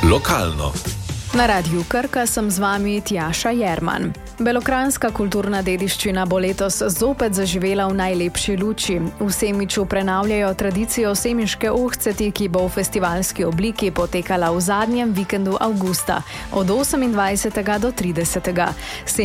Lokalno. Na Radiu Krka sem z vami Tjaša Jerman. Belokranjska kulturna dediščina bo letos zopet zaživela v najlepši luči. V Semiču prenavljajo tradicijo semiške ohceti, ki bo v festivalski obliki potekala v zadnjem vikendu avgusta, od 28. do 30.